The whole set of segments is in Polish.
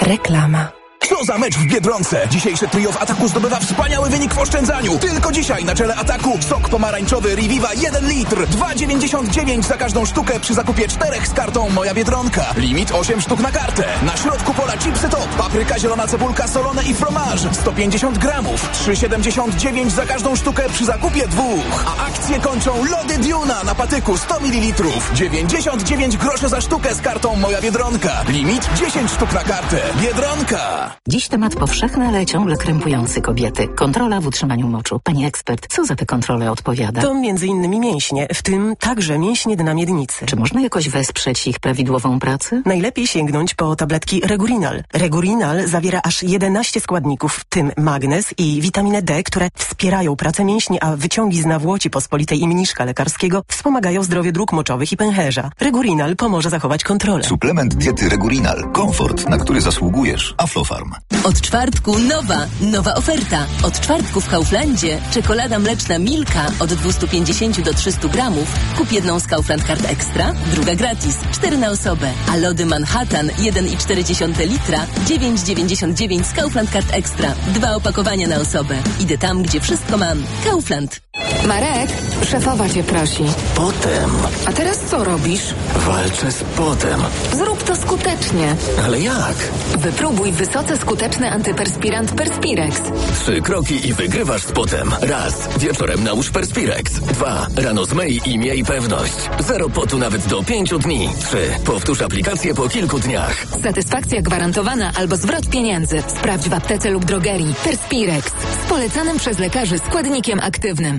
Reklama. Co za mecz w Biedronce! Dzisiejsze trio w Ataku zdobywa wspaniały wynik w oszczędzaniu. Tylko dzisiaj na czele Ataku sok pomarańczowy Reviva 1 litr. 2,99 za każdą sztukę przy zakupie 4 z kartą Moja Biedronka. Limit 8 sztuk na kartę. Na środku pola chipsy top, papryka, zielona cebulka, solone i fromage. 150 gramów. 3,79 za każdą sztukę przy zakupie 2. A akcje kończą lody Duna na patyku 100 ml. 99 groszy za sztukę z kartą Moja Biedronka. Limit 10 sztuk na kartę. Biedronka. Dziś temat powszechny, ale ciągle krępujący kobiety. Kontrola w utrzymaniu moczu. Pani ekspert, co za tę kontrolę odpowiada? To m.in. mięśnie, w tym także mięśnie dna miednicy. Czy można jakoś wesprzeć ich prawidłową pracę? Najlepiej sięgnąć po tabletki Regurinal. Regurinal zawiera aż 11 składników, w tym magnez i witaminę D, które wspierają pracę mięśni, a wyciągi z nawłoci pospolitej i mniszka lekarskiego wspomagają zdrowie dróg moczowych i pęcherza. Regurinal pomoże zachować kontrolę. Suplement diety Regurinal. Komfort, na który zasługujesz. Aflofarm. Od czwartku nowa oferta. Od czwartku w Kauflandzie czekolada mleczna Milka od 250 do 300 gramów. Kup jedną z Kaufland Card Extra, druga gratis. 4 na osobę. A lody Manhattan 1,4 litra 9,99 z Kaufland Card Extra. 2 opakowania na osobę. Idę tam, gdzie wszystko mam. Kaufland. Marek, szefowa cię prosi. Potem. A teraz co robisz? Walczę z potem. Zrób to skutecznie. Ale jak? Wypróbuj wysoce skuteczny antyperspirant Perspirex. 3 kroki i wygrywasz z potem. Raz. Wieczorem nałóż Perspirex. 2. Rano zmyj i miej pewność. 0 potu nawet do 5 dni. 3. Powtórz aplikację po kilku dniach. Satysfakcja gwarantowana albo zwrot pieniędzy. Sprawdź w aptece lub drogerii. Perspirex. Z polecanym przez lekarzy składnikiem aktywnym.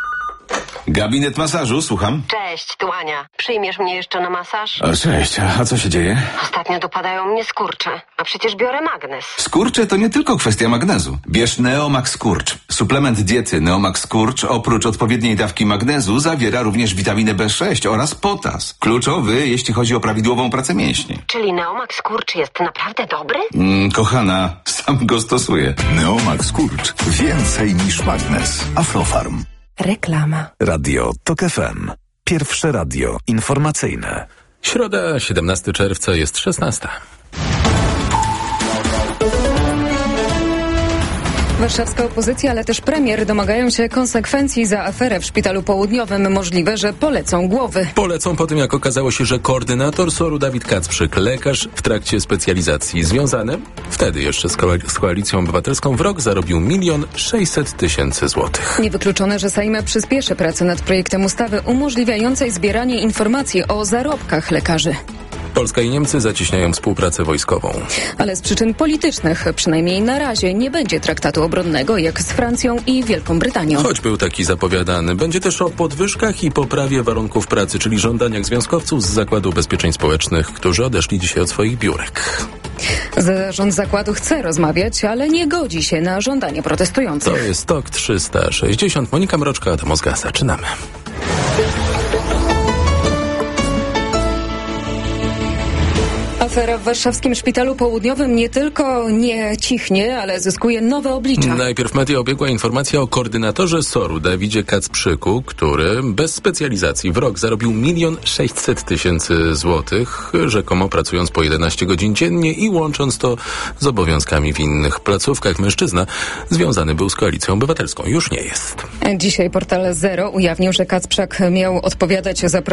Gabinet masażu, słucham. Cześć, tu Ania. Przyjmiesz mnie jeszcze na masaż? O, cześć, a co się dzieje? Ostatnio dopadają mnie skurcze, a przecież biorę magnez. Skurcze to nie tylko kwestia magnezu. Bierz Neomax Skurcz. Suplement diety Neomax Skurcz oprócz odpowiedniej dawki magnezu zawiera również witaminę B6 oraz potas. Kluczowy, jeśli chodzi o prawidłową pracę mięśni. Czyli Neomax Skurcz jest naprawdę dobry? Kochana, sam go stosuję. Neomax Skurcz. Więcej niż magnez. Aflofarm. Reklama. Radio TOK FM. Pierwsze radio informacyjne. Środa, 17 czerwca, jest 16. Warszawska opozycja, ale też premier domagają się konsekwencji za aferę w Szpitalu Południowym. Możliwe, że polecą głowy. Polecą po tym, jak okazało się, że koordynator SOR-u Dawid Kacprzyk, lekarz w trakcie specjalizacji związany, wtedy jeszcze z Koalicją Obywatelską, w rok zarobił 1 600 000 złotych. Niewykluczone, że Sejm przyspieszy pracę nad projektem ustawy umożliwiającej zbieranie informacji o zarobkach lekarzy. Polska i Niemcy zacieśniają współpracę wojskową. Ale z przyczyn politycznych, przynajmniej na razie, nie będzie traktatu obronnego jak z Francją i Wielką Brytanią. Choć był taki zapowiadany. Będzie też o podwyżkach i poprawie warunków pracy, czyli żądaniach związkowców z Zakładu Ubezpieczeń Społecznych, którzy odeszli dzisiaj od swoich biurek. Zarząd zakładu chce rozmawiać, ale nie godzi się na żądania protestujących. To jest TOK 360. Monika Mroczka, Adam Ozga. Zaczynamy. Afera w warszawskim Szpitalu Południowym nie tylko nie cichnie, ale zyskuje nowe oblicza. Najpierw media obiegła informacja o koordynatorze SOR-u Dawidzie Kacprzyku, który bez specjalizacji w rok zarobił 1 600 000 złotych, rzekomo pracując po 11 godzin dziennie i łącząc to z obowiązkami w innych placówkach. Mężczyzna związany był z Koalicją Obywatelską. Już nie jest. Dzisiaj portal Zero ujawnił, że Kacprzak miał odpowiadać za